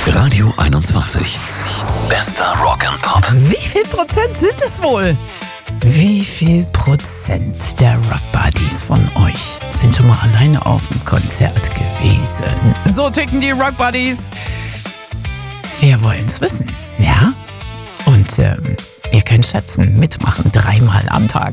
Radio 21. Bester Rock and Pop. Wie viel Prozent sind es wohl? Wie viel Prozent der Rock Buddies von euch sind schon mal alleine auf dem Konzert gewesen? So ticken die Rock Buddies. Wir wollen's wissen, ja? Und ihr könnt schätzen, mitmachen, 3-mal am Tag.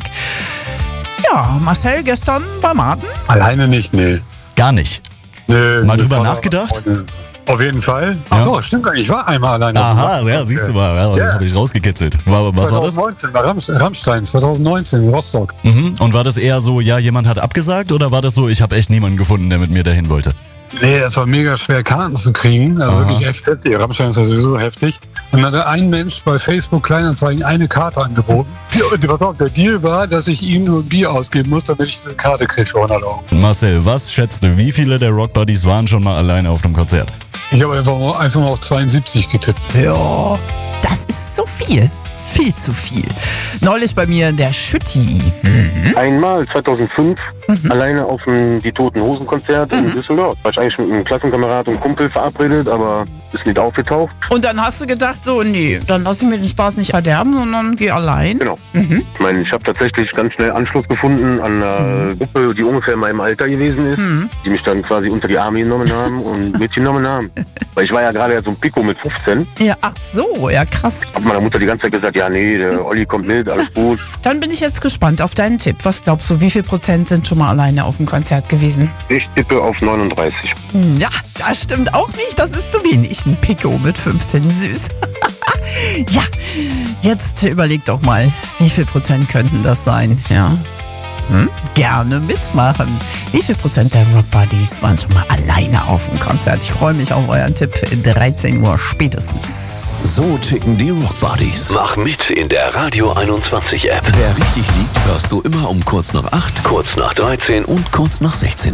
Ja, Marcel, gestern bei Martin? Alleine nicht, nee. Gar nicht. Nee, Mal drüber nachgedacht? Auf jeden Fall. Ja. Ach so, stimmt gar nicht. Ich war einmal alleine. Aha, ja, siehst du mal. Ja, habe ich rausgekitzelt. Was war das? 2019, bei Rammstein, 2019 in Rostock. Und war das eher so, ja, jemand hat abgesagt, oder war das so, ich habe echt niemanden gefunden, der mit mir dahin wollte? Nee, das war mega schwer, Karten zu kriegen. Also wirklich echt heftig. Rammstein ist ja sowieso heftig. Und dann hat ein Mensch bei Facebook Kleinanzeigen eine Karte angeboten. Und der Deal war, dass ich ihm nur ein Bier ausgeben muss, damit ich diese Karte kriege für 100 Euro. Marcel, was schätzt du, wie viele der Rock Buddies waren schon mal alleine auf dem Konzert? Ich habe einfach mal auf 72 getippt. Ja, das ist so viel. Viel zu viel. Neulich bei mir der Schütti. Einmal 2005 alleine auf dem Die Toten Hosen Konzert in Düsseldorf. War ich eigentlich mit einem Klassenkamerad und Kumpel verabredet, aber ist nicht aufgetaucht. Und dann hast du gedacht, so, nee, dann lass ich mir den Spaß nicht verderben, sondern geh allein. Genau. Ich meine, ich habe tatsächlich ganz schnell Anschluss gefunden an eine Gruppe, die ungefähr in meinem Alter gewesen ist, die mich dann quasi unter die Arme genommen haben und mitgenommen haben. Weil ich war ja gerade so ein Pico mit 15. Ja, ach so, ja krass. Hab meiner Mutter die ganze Zeit gesagt, ja nee, der Olli kommt mit, alles gut. Dann bin ich jetzt gespannt auf deinen Tipp. Was glaubst du, wie viel Prozent sind schon mal alleine auf dem Konzert gewesen? Ich tippe auf 39. Ja, das stimmt auch nicht. Das ist zu wenig. Ein Pico mit 15, süß. Ja, jetzt überleg doch mal, wie viel Prozent könnten das sein, ja? Gerne mitmachen. Wie viel Prozent der Rock Buddies waren schon mal alleine auf dem Konzert? Ich freue mich auf euren Tipp. 13 Uhr spätestens. So ticken die Rock Buddies. Mach mit in der Radio 21 App. Wer richtig liegt, hörst du immer um kurz nach 8, kurz nach 13 und kurz nach 16 Uhr.